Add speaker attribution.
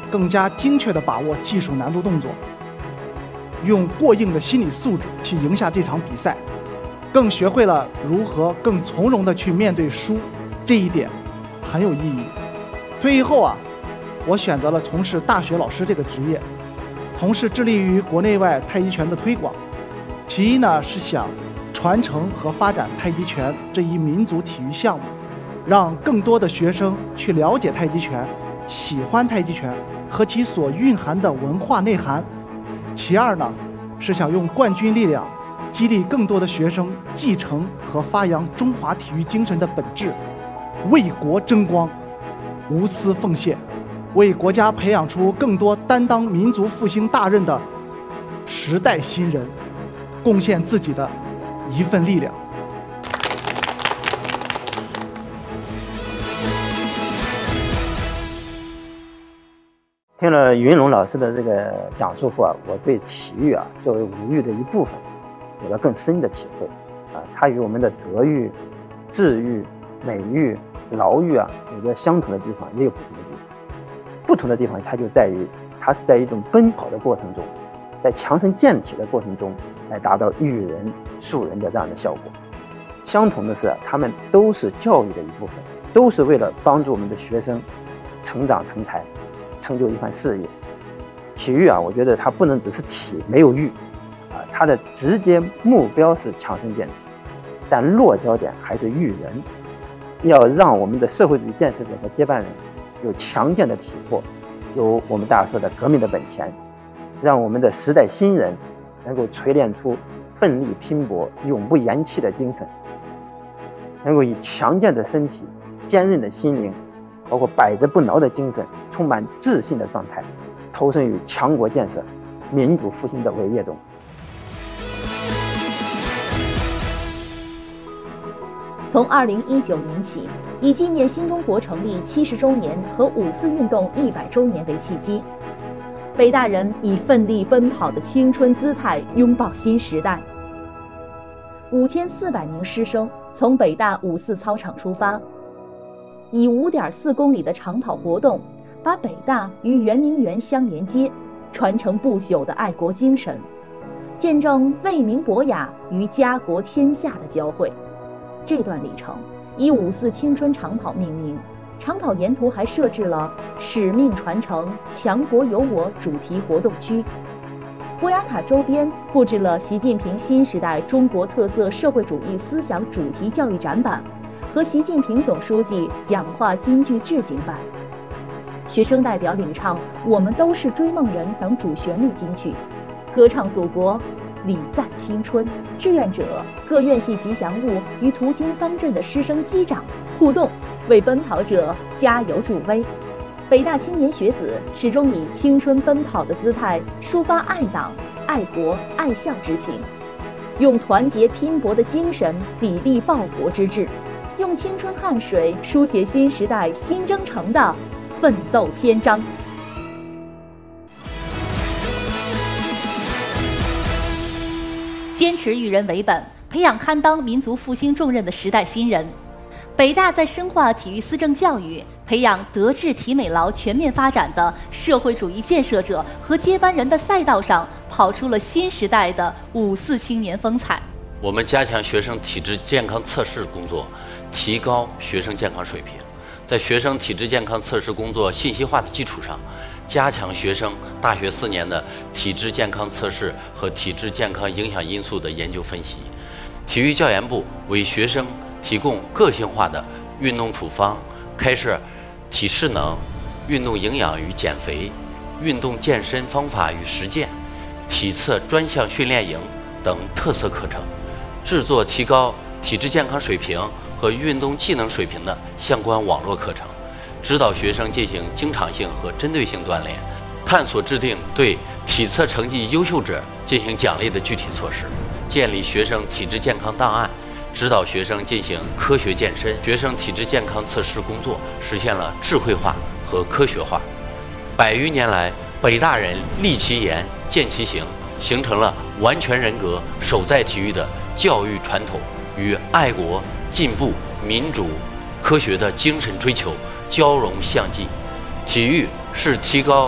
Speaker 1: 更加精确地把握技术难度动作，用过硬的心理素质去赢下这场比赛，更学会了如何更从容地去面对输，这一点很有意义。退役后我选择了从事大学老师这个职业，同时致力于国内外太极拳的推广。其一呢，是想传承和发展太极拳这一民族体育项目，让更多的学生去了解太极拳，喜欢太极拳和其所蕴含的文化内涵。其二呢，是想用冠军力量激励更多的学生继承和发扬中华体育精神的本质，为国争光，无私奉献，为国家培养出更多担当民族复兴大任的时代新人，贡献自己的一份力量。
Speaker 2: 听了云龙老师的这个讲述后我对体育作为武育的一部分有了更深的体会它与我们的德育、智育、美育、劳育有着相同的地方，也有不同的地方。不同的地方它就在于它是在一种奔跑的过程中，在强身健体的过程中来达到育人树人的这样的效果。相同的是他们都是教育的一部分，都是为了帮助我们的学生成长成才，成就一番事业。体育我觉得它不能只是体没有育它的直接目标是强身健体，但落脚点还是育人。要让我们的社会主义建设者和接班人有强健的体魄，有我们大家说的革命的本钱，让我们的时代新人能够锤炼出奋力拼搏、永不言弃的精神，能够以强健的身体、坚韧的心灵，包括百折不挠的精神，充满自信的状态，投身于强国建设、民主复兴的伟业中。
Speaker 3: 从2019年起，以纪念新中国成立70周年和五四运动100周年为契机，北大人以奋力奔跑的青春姿态拥抱新时代。5400名师生从北大54操场出发，以5.4公里的长跑活动，把北大与圆明园相连接，传承不朽的爱国精神，见证为民博雅与家国天下的交汇。这段里程以54青春长跑命名，长跑沿途还设置了使命传承、强国有我主题活动区。博雅塔周边布置了习近平新时代中国特色社会主义思想主题教育展板和习近平总书记讲话金句致敬版。学生代表领唱《我们都是追梦人》等主旋律金曲，歌唱祖国，礼赞青春。志愿者、各院系吉祥物与途经方阵的师生击掌互动，为奔跑者加油助威。北大青年学子始终以青春奔跑的姿态抒发爱党、爱国、爱校之情，用团结拼搏的精神砥砺报国之志，用青春汗水书写新时代新征程的奋斗篇章。坚持育人为本，培养堪当民族复兴重任的时代新人。北大在深化体育思政教育，培养德智体美劳全面发展的社会主义建设者和接班人的赛道上，跑出了新时代的54青年风采。
Speaker 4: 我们加强学生体质健康测试工作，提高学生健康水平。在学生体质健康测试工作信息化的基础上，加强学生大学4年的体质健康测试和体质健康影响因素的研究分析。体育教研部为学生提供个性化的运动处方，开设体适能、运动营养与减肥、运动健身方法与实践、体测专项训练营等特色课程，制作提高体质健康水平和运动技能水平的相关网络课程，指导学生进行经常性和针对性锻炼，探索制定对体测成绩优秀者进行奖励的具体措施，建立学生体质健康档案，指导学生进行科学健身。学生体质健康测试工作实现了智慧化和科学化。100余年来，北大人立其言、践其行，形成了完全人格、守在体育的教育传统与爱国、进步、民主、科学的精神追求交融相济。体育是提高